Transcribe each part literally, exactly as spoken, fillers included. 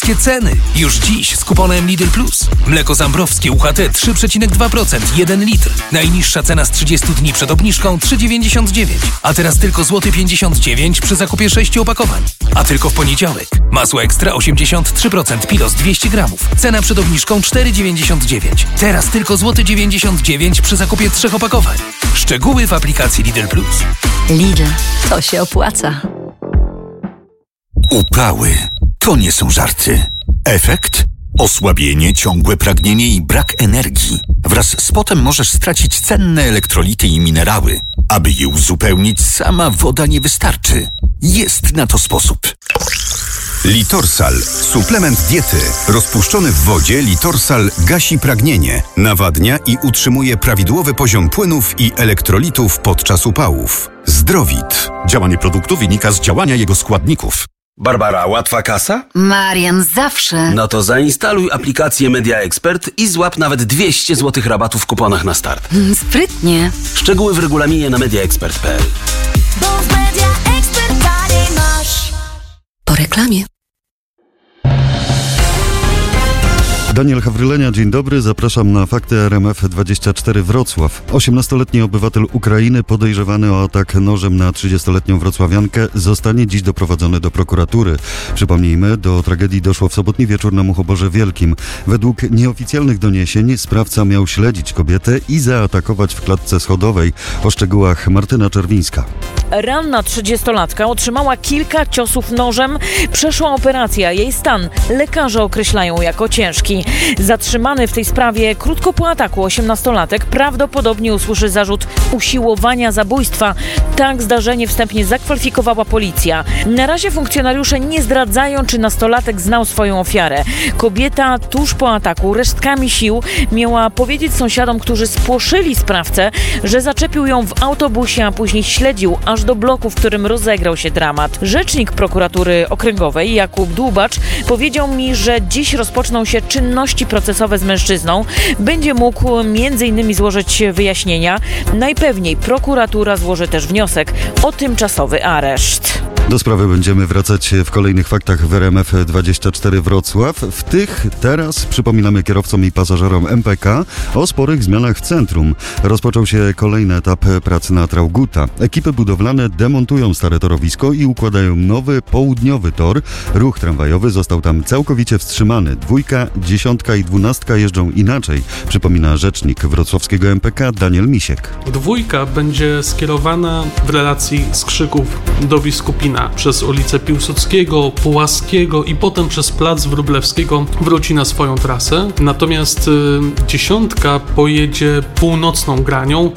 niskie ceny. Już dziś z kuponem Lidl Plus. Mleko zambrowskie U H T trzy przecinek dwa procent, jeden litr. Najniższa cena z trzydziestu dni przed obniżką trzy dziewięćdziesiąt dziewięć. A teraz tylko złoty pięćdziesiąt dziewięć przy zakupie sześciu opakowań. A tylko w poniedziałek. Masło ekstra osiemdziesiąt trzy procent Pilos dwieście gramów. Cena przed obniżką cztery dziewięćdziesiąt dziewięć. Teraz tylko złoty dziewięćdziesiąt dziewięć przy zakupie trzech opakowań. Szczegóły w aplikacji Lidl Plus. Lidl, to się opłaca. Upały to nie są żarty. Efekt? Osłabienie, ciągłe pragnienie i brak energii. Wraz z potem możesz stracić cenne elektrolity i minerały. Aby je uzupełnić, sama woda nie wystarczy. Jest na to sposób. Litorsal. Suplement diety. Rozpuszczony w wodzie Litorsal gasi pragnienie, nawadnia i utrzymuje prawidłowy poziom płynów i elektrolitów podczas upałów. Zdrowit. Działanie produktu wynika z działania jego składników. Barbara, łatwa kasa? Marian, zawsze. No to zainstaluj aplikację Media Expert i złap nawet dwieście złotych rabatu w kuponach na start. Sprytnie. Szczegóły w regulaminie na mediaexpert kropka p l. Bo w Media Expert taniej masz. Po reklamie. Daniel Hawrylenia, dzień dobry. Zapraszam na Fakty R M F dwadzieścia cztery Wrocław. osiemnastoletni obywatel Ukrainy podejrzewany o atak nożem na trzydziestoletnią wrocławiankę zostanie dziś doprowadzony do prokuratury. Przypomnijmy, do tragedii doszło w sobotni wieczór na Muchoborze Wielkim. Według nieoficjalnych doniesień sprawca miał śledzić kobietę i zaatakować w klatce schodowej. O szczegółach Martyna Czerwińska. Ranna trzydziestolatka otrzymała kilka ciosów nożem. Przeszła operacja. Jej stan lekarze określają jako ciężki. Zatrzymany w tej sprawie krótko po ataku osiemnastolatek prawdopodobnie usłyszy zarzut usiłowania zabójstwa. Tak zdarzenie wstępnie zakwalifikowała policja. Na razie funkcjonariusze nie zdradzają, czy nastolatek znał swoją ofiarę. Kobieta tuż po ataku resztkami sił miała powiedzieć sąsiadom, którzy spłoszyli sprawcę, że zaczepił ją w autobusie, a później śledził aż do bloku, w którym rozegrał się dramat. Rzecznik prokuratury okręgowej Jakub Dłubacz powiedział mi, że dziś rozpoczną się czynności procesowe z mężczyzną. Będzie mógł między innymi złożyć wyjaśnienia. Najpewniej prokuratura złoży też wniosek o tymczasowy areszt. Do sprawy będziemy wracać w kolejnych faktach w R M F dwadzieścia cztery Wrocław. W tych teraz przypominamy kierowcom i pasażerom M P K o sporych zmianach w centrum. Rozpoczął się kolejny etap pracy na Traugutta. Ekipy budowlane demontują stare torowisko i układają nowy, południowy tor. Ruch tramwajowy został tam całkowicie wstrzymany. Dwójka, dziesiątka i dwunastka jeżdżą inaczej, przypomina rzecznik wrocławskiego M P K Daniel Misiek. Dwójka będzie skierowana w relacji z Krzyków do Biskupina przez ulicę Piłsudskiego, Pułaskiego i potem przez plac Wróblewskiego wróci na swoją trasę. Natomiast y, dziesiątka pojedzie północną granią.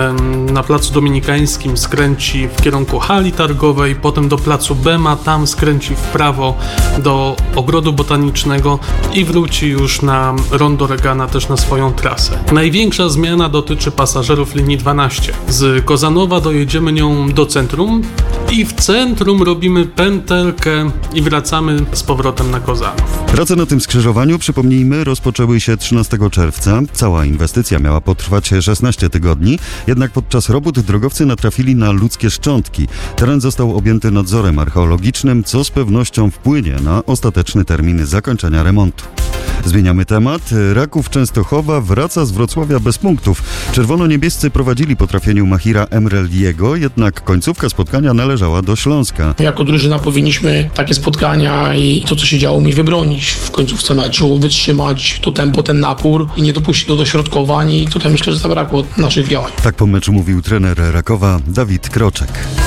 Y, na placu Dominikańskim skręci w kierunku hali targowej, potem do placu Bema, tam skręci w prawo do Ogrodu Botanicznego i wróci już na rondo Regana też na swoją trasę. Największa zmiana dotyczy pasażerów linii dwanaście. Z Kozanowa dojedziemy nią do centrum i w centrum robimy pętelkę i wracamy z powrotem na Kozanów. Prace na tym skrzyżowaniu, przypomnijmy, rozpoczęły się trzynastego czerwca. Cała inwestycja miała potrwać szesnaście tygodni, jednak podczas robót drogowcy natrafili na ludzkie szczątki. Teren został objęty nadzorem archeologicznym, co z pewnością wpłynie na ostateczny termin zakończenia remontu. Zmieniamy temat. Raków Częstochowa wraca z Wrocławia bez punktów. Czerwono-niebiescy prowadzili po trafieniu Mahira Emreliego, jednak końcówka spotkania należała do Śląska. Jako drużyna powinniśmy takie spotkania i to, co się działo, mi wybronić w końcówce meczu, wytrzymać to tempo, ten napór i nie dopuścić do dośrodkowań i tutaj myślę, że zabrakło naszych działań. Tak po meczu mówił trener Rakowa Dawid Kroczek.